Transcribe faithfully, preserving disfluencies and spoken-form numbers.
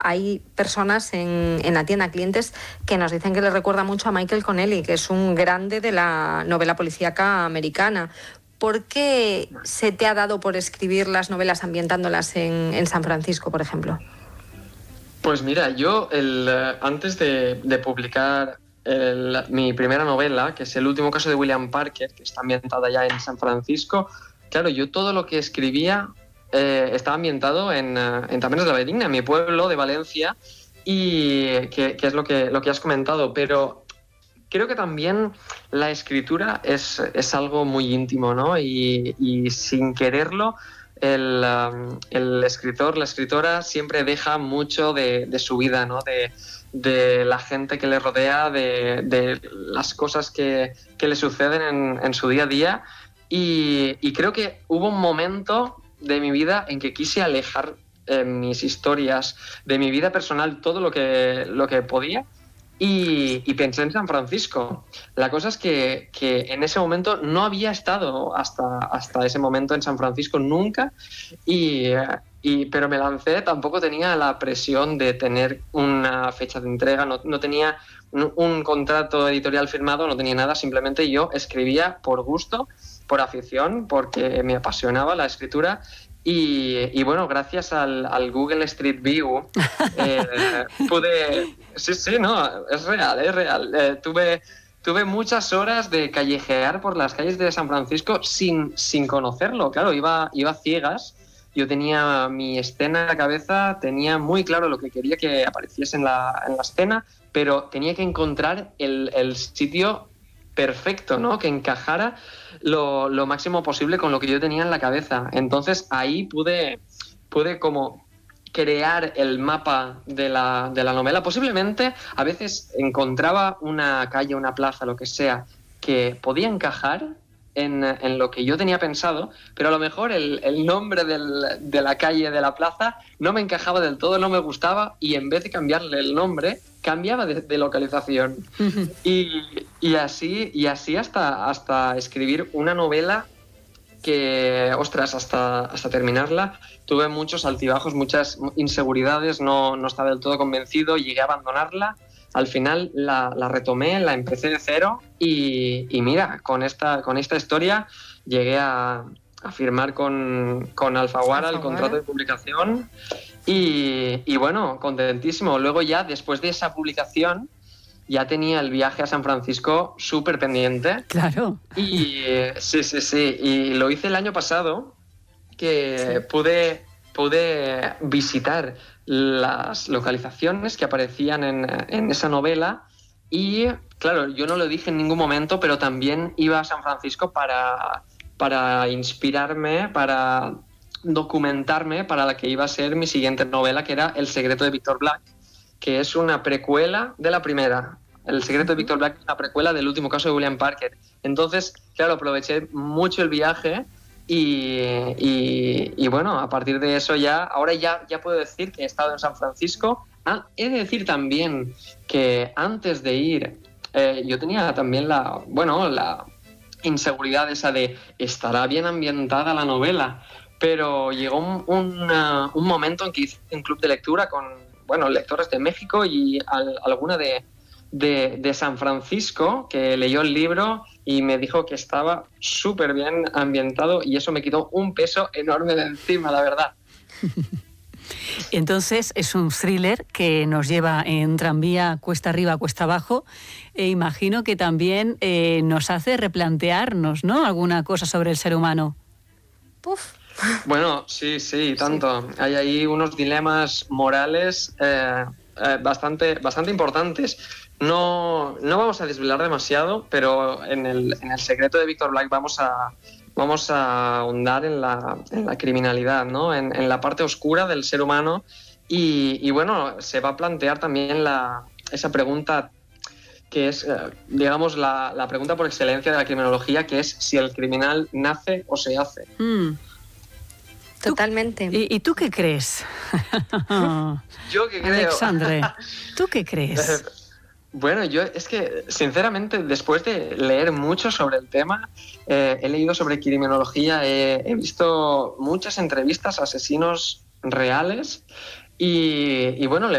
hay personas en, en la tienda, clientes, que nos dicen que le recuerda mucho a Michael Connelly, que es un grande de la novela policíaca americana. ¿Por qué se te ha dado por escribir las novelas ambientándolas en, en San Francisco, por ejemplo? Pues mira, yo el, eh, antes de, de publicar el, mi primera novela, que es El último caso de William Parker, que está ambientada ya en San Francisco, claro, yo todo lo que escribía eh, estaba ambientado en, en Tabernas de la Valldigna, en mi pueblo de Valencia, y que, que es lo que, lo que has comentado, pero creo que también la escritura es, es algo muy íntimo, ¿no? Y, y sin quererlo, el, um, el escritor, la escritora siempre deja mucho de, de su vida, ¿no? De, de la gente que le rodea, de, de las cosas que, que le suceden en, en su día a día. Y, y creo que hubo un momento de mi vida en que quise alejar eh, mis historias de mi vida personal, todo lo que, lo que podía. Y, y pensé en San Francisco. La cosa es que, que en ese momento no había estado hasta, hasta ese momento en San Francisco nunca, y, y, pero me lancé, tampoco tenía la presión de tener una fecha de entrega, no, no tenía un, un contrato editorial firmado, no tenía nada, simplemente yo escribía por gusto, por afición, porque me apasionaba la escritura. Y, y bueno, gracias al, al Google Street View eh, pude... Sí, sí, no, es real, es real. Eh, tuve, tuve muchas horas de callejear por las calles de San Francisco sin, sin conocerlo. Claro, iba, iba ciegas. Yo tenía mi escena en la cabeza, tenía muy claro lo que quería que apareciese en la, en la escena, pero tenía que encontrar el, el sitio perfecto, ¿no? Que encajara lo, lo máximo posible con lo que yo tenía en la cabeza. Entonces ahí pude, pude como crear el mapa de la, de la novela. Posiblemente a veces encontraba una calle, una plaza, lo que sea, que podía encajar en, en lo que yo tenía pensado, pero a lo mejor el, el nombre del, de la calle, de la plaza, no me encajaba del todo, no me gustaba, y en vez de cambiarle el nombre, cambiaba de, de localización. y, y así, y así hasta, hasta escribir una novela que, ostras, hasta, hasta terminarla, tuve muchos altibajos, muchas inseguridades, no, no estaba del todo convencido, llegué a abandonarla. Al final la, la retomé, la empecé de cero y, y mira, con esta, con esta historia llegué a, a firmar con, con Alfaguara el contrato de publicación y, y bueno, contentísimo. Luego ya, después de esa publicación, ya tenía el viaje a San Francisco súper pendiente. Claro. Y sí, sí, sí. Y lo hice el año pasado, que sí. pude, pude visitar las localizaciones que aparecían en, en esa novela. Y claro, yo no lo dije en ningún momento, pero también iba a San Francisco para, para inspirarme, para documentarme para la que iba a ser mi siguiente novela, que era El secreto de Víctor Black, que es una precuela de la primera. El secreto de Víctor Black es una precuela del último caso de William Parker. Entonces, claro, aproveché mucho el viaje y, y, y bueno, a partir de eso ya, ahora ya, ya puedo decir que he estado en San Francisco. Ah, he de decir también que antes de ir, eh, yo tenía también la, bueno, la inseguridad esa de ¿estará bien ambientada la novela? Pero llegó un, un, uh, un momento en que hice un club de lectura con, bueno, lectores de México y al, alguna de, de, de San Francisco que leyó el libro y me dijo que estaba súper bien ambientado y eso me quitó un peso enorme de encima, la verdad. Entonces es un thriller que nos lleva en tranvía cuesta arriba, cuesta abajo, e imagino que también eh, nos hace replantearnos, ¿no?, alguna cosa sobre el ser humano. Puf. Bueno, sí, sí, tanto. Sí. Hay ahí unos dilemas morales eh, eh, bastante, bastante importantes. No, no vamos a desvelar demasiado, pero en el, en el secreto de Víctor Black vamos a, vamos a ahondar en la, en la criminalidad, ¿no? En, en la parte oscura del ser humano y, y bueno, se va a plantear también la, esa pregunta que es, eh, digamos, la, la pregunta por excelencia de la criminología, que es si el criminal nace o se hace. Mm. Totalmente. ¿Y, ¿Y tú qué crees? ¿Yo qué creo? Alexandre, ¿tú qué crees? Bueno, yo es que, sinceramente, después de leer mucho sobre el tema, eh, he leído sobre criminología, eh, he visto muchas entrevistas a asesinos reales y, y bueno, le